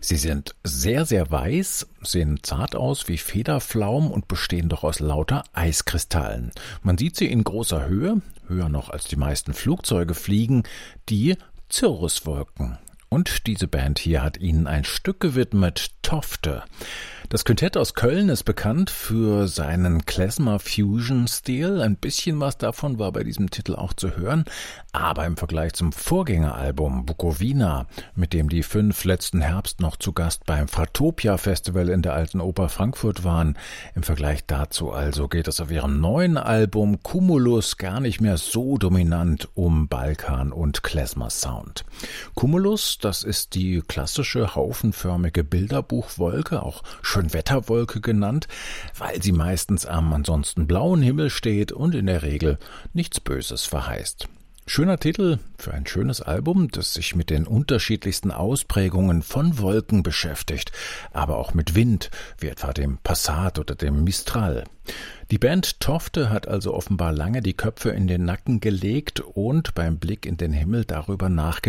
Sie sind sehr, sehr weiß, sehen zart aus wie Federpflaumen und bestehen doch aus lauter Eiskristallen. Man sieht sie in großer Höhe, höher noch als die meisten Flugzeuge fliegen, die Cirruswolken. Und diese Band hier hat ihnen ein Stück gewidmet, Tofte. Das Quintett aus Köln ist bekannt für seinen Klezmer-Fusion-Stil. Ein bisschen was davon war bei diesem Titel auch zu hören. Aber im Vergleich zum Vorgängeralbum Bukowina, mit dem die 5 letzten Herbst noch zu Gast beim Fratopia-Festival in der Alten Oper Frankfurt waren, im Vergleich dazu also geht es auf ihrem neuen Album Cumulus gar nicht mehr so dominant um Balkan und Klezmer-Sound. Cumulus, das ist die klassische haufenförmige Bilderbuchwolke, auch Schönwetterwolke genannt, weil sie meistens am ansonsten blauen Himmel steht und in der Regel nichts Böses verheißt. Schöner Titel für ein schönes Album, das sich mit den unterschiedlichsten Ausprägungen von Wolken beschäftigt, aber auch mit Wind, wie etwa dem Passat oder dem Mistral. Die Band Tofte hat also offenbar lange die Köpfe in den Nacken gelegt und beim Blick in den Himmel darüber nachgedacht,